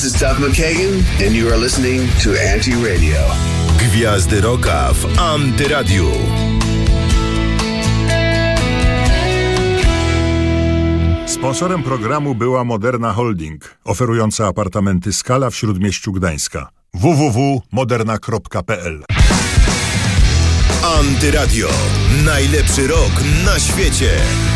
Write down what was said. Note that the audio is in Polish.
This is Duff McKagan and you are listening to Anti-Radio. Gwiazdy Rocka w Antyradiu. Sponsorem programu była Moderna Holding, oferująca apartamenty Skala w Śródmieściu Gdańska. www.moderna.pl. Antyradio. Najlepszy rok na świecie.